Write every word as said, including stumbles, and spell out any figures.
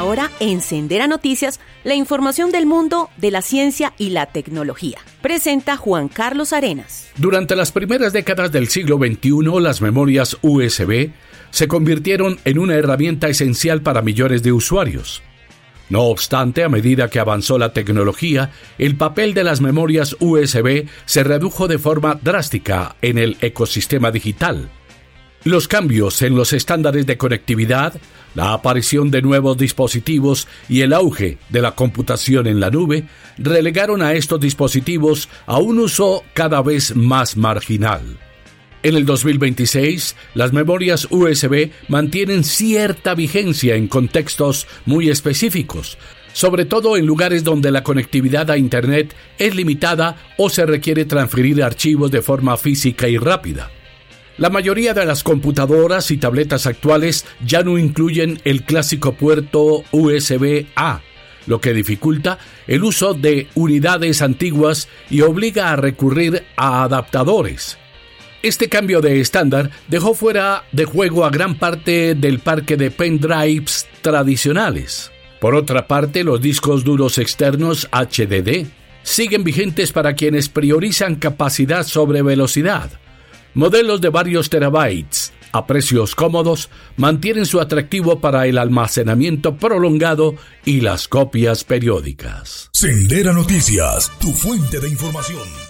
ahora en Sendera Noticias la información del mundo de la ciencia y la tecnología. Presenta Juan Carlos Arenas. Durante las primeras décadas del siglo veintiuno, las memorias U S B se convirtieron en una herramienta esencial para millones de usuarios. No obstante, a medida que avanzó la tecnología, el papel de las memorias U S B se redujo de forma drástica en el ecosistema digital. Los cambios en los estándares de conectividad, la aparición de nuevos dispositivos y el auge de la computación en la nube relegaron a estos dispositivos a un uso cada vez más marginal. En el dos mil veintiséis, las memorias U S B mantienen cierta vigencia en contextos muy específicos, sobre todo en lugares donde la conectividad a Internet es limitada o se requiere transferir archivos de forma física y rápida. La mayoría de las computadoras y tabletas actuales ya no incluyen el clásico puerto U S B A, lo que dificulta el uso de unidades antiguas y obliga a recurrir a adaptadores. Este cambio de estándar dejó fuera de juego a gran parte del parque de pendrives tradicionales. Por otra parte, los discos duros externos H D D siguen vigentes para quienes priorizan capacidad sobre velocidad. Modelos de varios terabytes a precios cómodos mantienen su atractivo para el almacenamiento prolongado y las copias periódicas. Sendera Noticias, tu fuente de información.